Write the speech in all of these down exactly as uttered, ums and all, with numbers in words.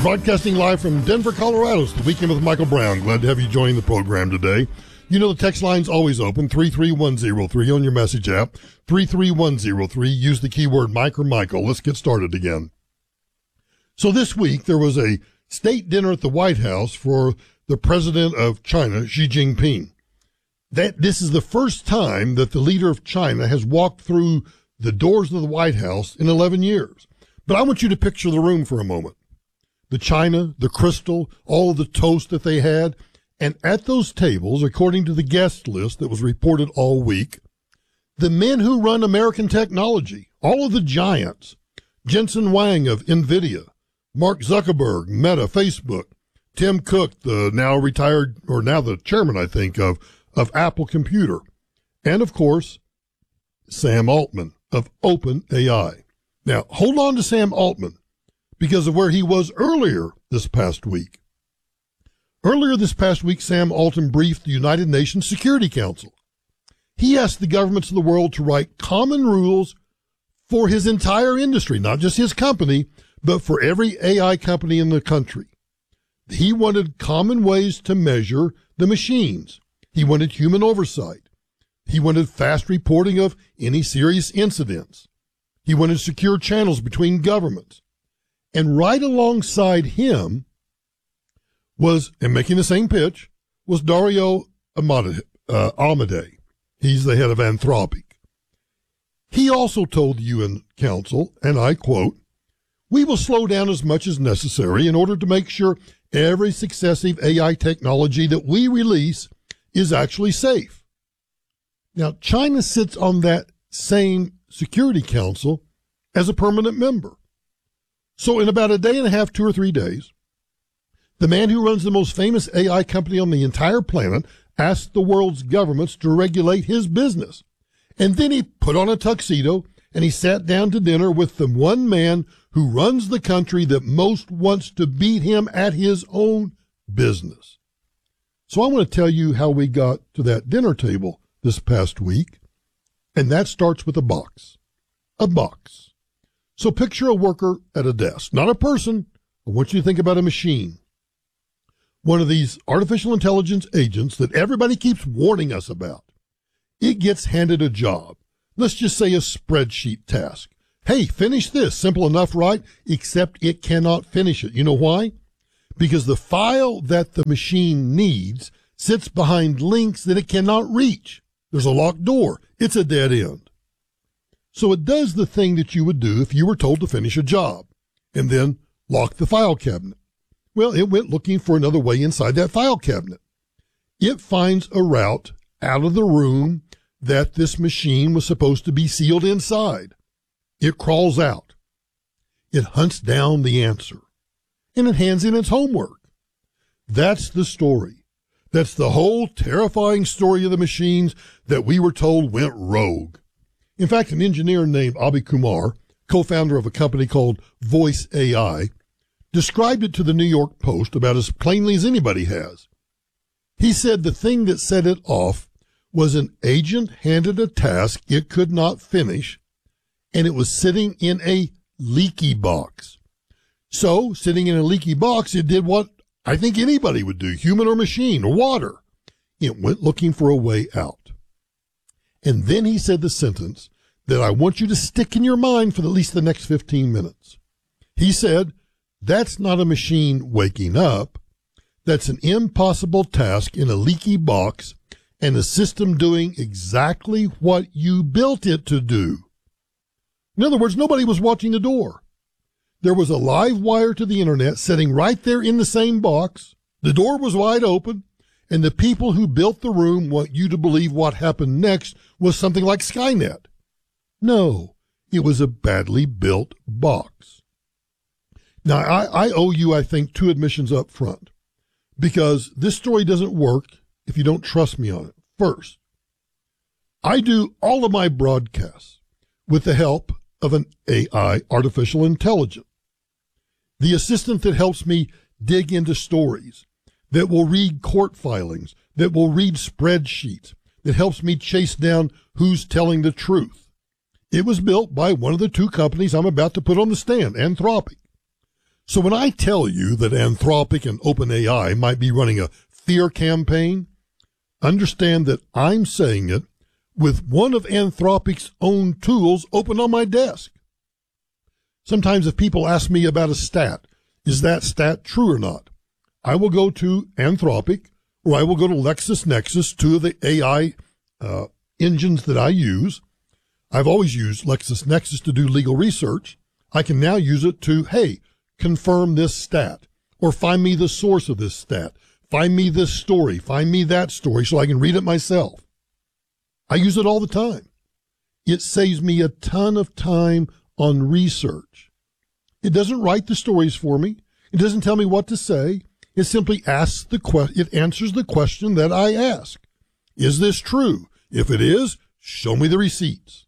Broadcasting live from Denver, Colorado. It's the Weekend with Michael Brown. Glad to have you joining the program today. You know the text line's always open, three three one zero three on your message app, three three one zero three. Use the keyword Mike or Michael. Let's get started again. So this week there was a state dinner at the White House for the president of China, Xi Jinping. That this is the first time that the leader of China has walked through the doors of the White House in eleven years. But I want you to picture the room for a moment. The china, the crystal, all of the toast that they had. And at those tables, according to the guest list that was reported all week, the men who run American technology, all of the giants, Jensen Huang of NVIDIA, Mark Zuckerberg, Meta, Facebook, Tim Cook, the now retired, or now the chairman, I think, of, of Apple Computer, and of course, Sam Altman of OpenAI. Now, hold on to Sam Altman because of where he was earlier this past week. Earlier this past week, Sam Altman briefed the United Nations Security Council. He asked the governments of the world to write common rules for his entire industry, not just his company, but for every A I company in the country. He wanted common ways to measure the machines. He wanted human oversight. He wanted fast reporting of any serious incidents. He wanted secure channels between governments. And right alongside him was, and making the same pitch, was Dario Amodei. Uh, Amodei. He's the head of Anthropic. He also told the U N Council, and I quote, "We will slow down as much as necessary in order to make sure every successive A I technology that we release is actually safe." Now, China sits on that same Security Council as a permanent member. So in about a day and a half, two or three days, the man who runs the most famous A I company on the entire planet asked the world's governments to regulate his business. And then he put on a tuxedo and he sat down to dinner with the one man who runs the country that most wants to beat him at his own business. So I want to tell you how we got to that dinner table this past week. And that starts with a box. A box. So picture a worker at a desk, not a person. I want you to think about a machine. One of these artificial intelligence agents that everybody keeps warning us about. It gets handed a job. Let's just say a spreadsheet task. Hey, finish this. Simple enough, right? Except it cannot finish it. You know why? Because the file that the machine needs sits behind links that it cannot reach. There's a locked door. It's a dead end. So it does the thing that you would do if you were told to finish a job and then lock the file cabinet. Well, it went looking for another way inside that file cabinet. It finds a route out of the room that this machine was supposed to be sealed inside. It crawls out. It hunts down the answer. And it hands in its homework. That's the story. That's the whole terrifying story of the machines that we were told went rogue. In fact, an engineer named Abhi Kumar, co-founder of a company called Voice A I, described it to the New York Post about as plainly as anybody has. He said the thing that set it off was an agent handed a task it could not finish, and it was sitting in a leaky box. So, sitting in a leaky box, it did what I think anybody would do, human or machine or water. It went looking for a way out. And then he said the sentence that I want you to stick in your mind for at least the next fifteen minutes. He said, "That's not a machine waking up. That's an impossible task in a leaky box and a system doing exactly what you built it to do." In other words, nobody was watching the door. There was a live wire to the internet sitting right there in the same box. The door was wide open, and the people who built the room want you to believe what happened next was something like Skynet. No, it was a badly built box. Now, I, I owe you, I think, two admissions up front, because this story doesn't work if you don't trust me on it. First, I do all of my broadcasts with the help of an A I, artificial intelligence, the assistant that helps me dig into stories, that will read court filings, that will read spreadsheets, that helps me chase down who's telling the truth. It was built by one of the two companies I'm about to put on the stand, Anthropic. So when I tell you that Anthropic and OpenAI might be running a fear campaign, understand that I'm saying it with one of Anthropic's own tools open on my desk. Sometimes if people ask me about a stat, is that stat true or not? I will go to Anthropic or I will go to LexisNexis, two of the A I uh, engines that I use. I've always used LexisNexis to do legal research. I can now use it to, hey, confirm this stat, or find me the source of this stat, find me this story, find me that story so I can read it myself. I use it all the time. It saves me a ton of time on research. It doesn't write the stories for me. It doesn't tell me what to say. It simply asks the que- it answers the question that I ask. Is this true? If it is, show me the receipts.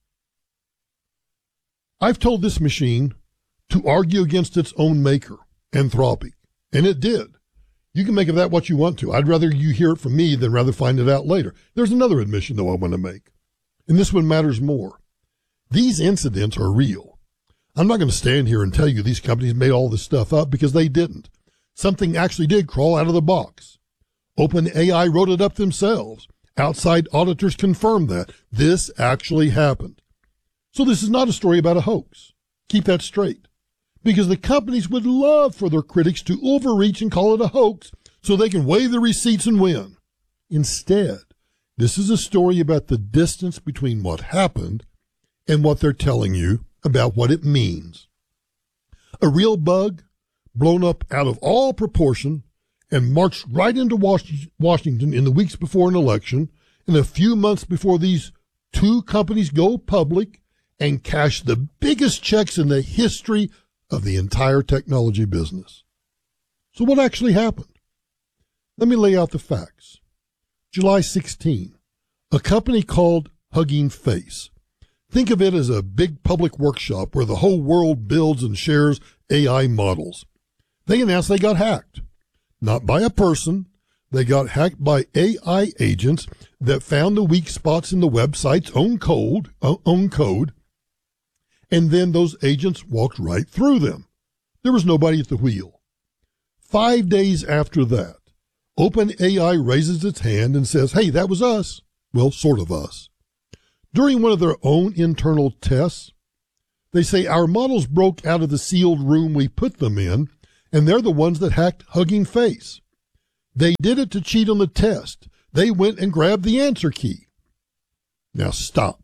I've told this machine to argue against its own maker, Anthropic, and it did. You can make of that what you want to. I'd rather you hear it from me than rather find it out later. There's another admission, though, I want to make, and this one matters more. These incidents are real. I'm not going to stand here and tell you these companies made all this stuff up, because they didn't. Something actually did crawl out of the box. OpenAI wrote it up themselves. Outside auditors confirmed that. This actually happened. So this is not a story about a hoax. Keep that straight. Because the companies would love for their critics to overreach and call it a hoax so they can wave the receipts and win. Instead, this is a story about the distance between what happened and what they're telling you about what it means. A real bug blown up out of all proportion and marched right into Washington in the weeks before an election and a few months before these two companies go public and cash the biggest checks in the history of the entire technology business. So what actually happened? Let me lay out the facts. July sixteenth, a company called Hugging Face. Think of it as a big public workshop where the whole world builds and shares A I models. They announced they got hacked. Not by a person. They got hacked by A I agents that found the weak spots in the website's own code, own code, and then those agents walked right through them. There was nobody at the wheel. Five days after that, OpenAI raises its hand and says, hey, that was us. Well, sort of us. During one of their own internal tests, they say our models broke out of the sealed room we put them in, and they're the ones that hacked Hugging Face. They did it to cheat on the test. They went and grabbed the answer key. Now stop.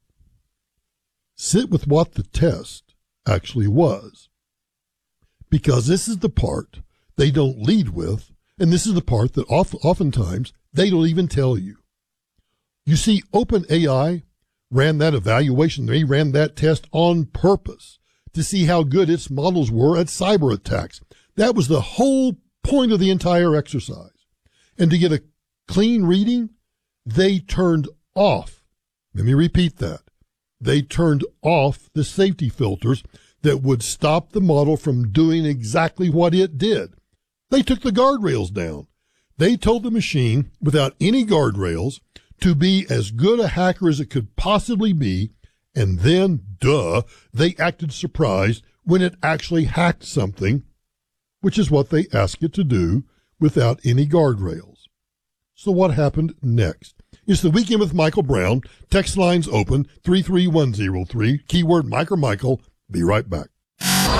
Sit with what the test actually was. Because this is the part they don't lead with, and this is the part that oft, oftentimes they don't even tell you. You see, OpenAI ran that evaluation. They ran that test on purpose to see how good its models were at cyber attacks. That was the whole point of the entire exercise. And to get a clean reading, they turned off. Let me repeat that. They turned off the safety filters that would stop the model from doing exactly what it did. They took the guardrails down. They told the machine, without any guardrails, to be as good a hacker as it could possibly be, and then, duh, they acted surprised when it actually hacked something, which is what they asked it to do, without any guardrails. So what happened next? It's the Weekend with Michael Brown. Text lines open, three three one zero three, keyword Mike or Michael. Be right back.